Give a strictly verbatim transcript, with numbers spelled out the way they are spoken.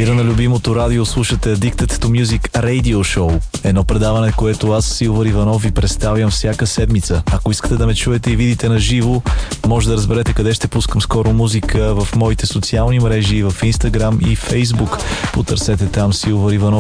ефира на любимото радио слушате Addicted to Music Radio Show. Едно предаване, което аз, Силвър Иванов, ви представям всяка седмица. Ако искате да ме чуете и видите на живо, може да разберете къде ще пускам скоро музика в моите социални мрежи, в Instagram и Facebook. Потърсете там Силвър Иванов